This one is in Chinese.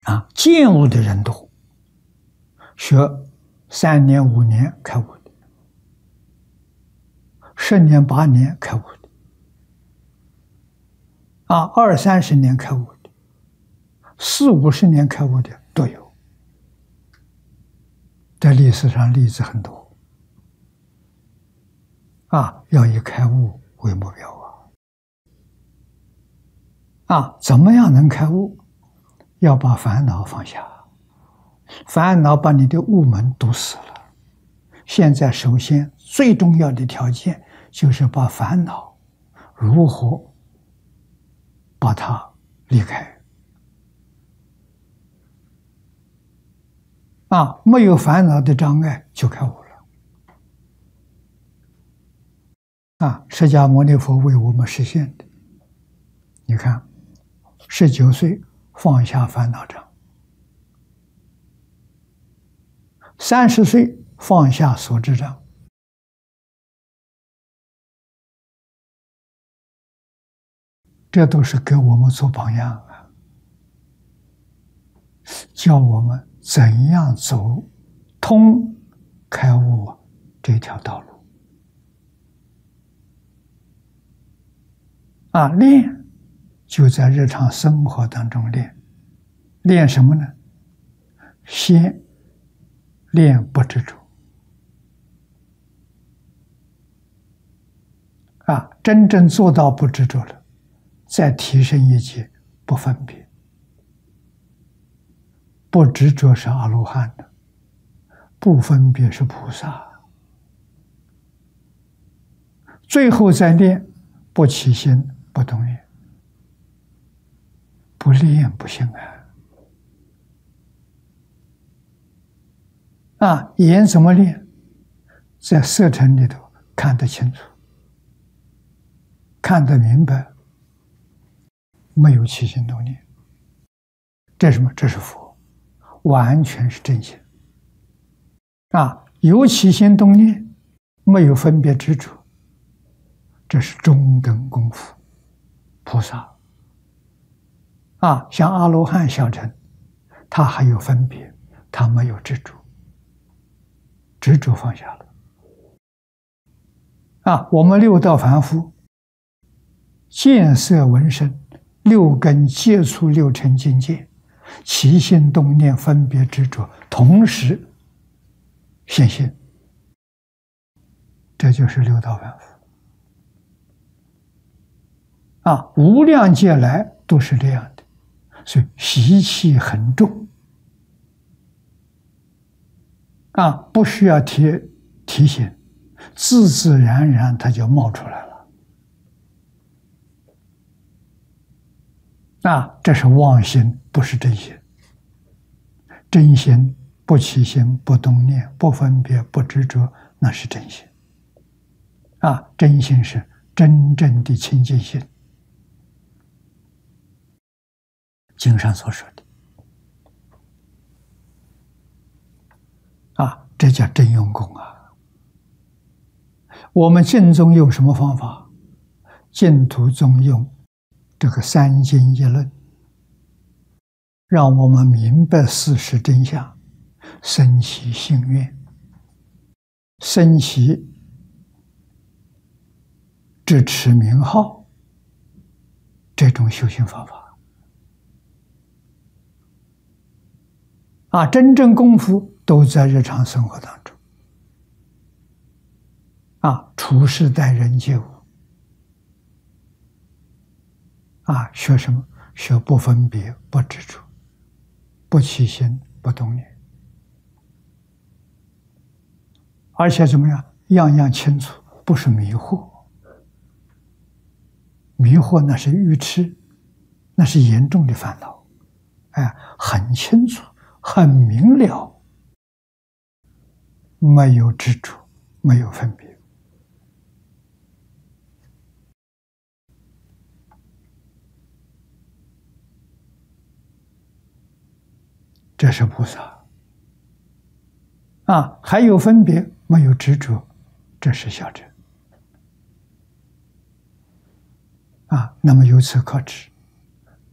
见悟的人多，学3年5年开悟的，10年8年开悟的，20、30年开悟的，40、50年开悟的都有。在历史上例子很多要以开悟为目标怎么样能开悟？要把烦恼放下，烦恼把你的悟门堵死了。现在首先最重要的条件就是把烦恼如何把它离开没有烦恼的障碍就开悟了释迦牟尼佛为我们实现的。你看，19岁放下烦恼障，30岁放下所知障，这都是给我们做榜样教我们怎样走通开悟这条道路练就在日常生活当中练。练什么呢？先练不执着真正做到不执着了，再提升一级，不分别。不执着是阿罗汉的，不分别是菩萨。最后再练不起心不动念，不练不行眼怎么练？在色尘里头看得清楚，看得明白，没有起心动念，这是什么？这是佛，完全是真心有起心动念，没有分别执着，这是中等功夫。菩萨像阿罗汉小乘，他还有分别，他没有执着，执着放下了我们六道凡夫见色闻声六根接触六尘境界，起心动念分别执着同时现行，这就是六道凡夫无量劫来都是这样的，所以习气很重不需要提醒，自自然然它就冒出来了这是妄心，不是真心。真心不起心不动念不分别不执着，那是真心真心是真正的清净心。经上所说的这叫真用功我们净宗用什么方法？净土宗用这个三经一论，让我们明白事实真相，生起信愿，生起支持名号，这种修行方法真正功夫都在日常生活当中处事待人接物学什么？学不分别不执着，不起心不动念，而且怎么样？样样清楚，不是迷惑。迷惑那是愚痴，那是严重的烦恼很清楚很明了，没有执着，没有分别这是菩萨还有分别没有执着，这是小乘那么由此可知，